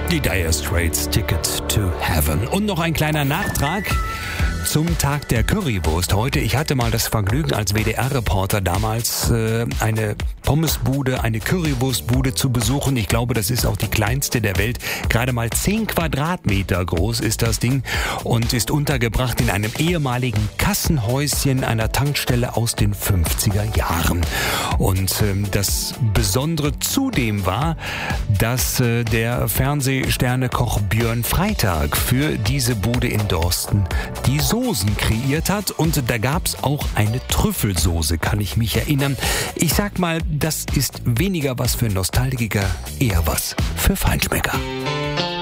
Die Dire Straits, Ticket to Heaven. Und noch ein kleiner Nachtrag zum Tag der Currywurst heute. Ich hatte mal das Vergnügen, als WDR-Reporter damals eine Pommesbude, eine Currywurstbude zu besuchen. Ich glaube, das ist auch die kleinste der Welt. Gerade mal 10 Quadratmeter groß ist das Ding und ist untergebracht in einem ehemaligen Kassenhäuschen einer Tankstelle aus den 50er Jahren. Und das Besondere zudem war, dass der Fernsehsternekoch Björn Freitag für diese Bude in Dorsten die Soßen kreiert hat, und da gab's auch eine Trüffelsoße, kann ich mich erinnern. Ich sag mal, das ist weniger was für Nostalgiker, eher was für Feinschmecker.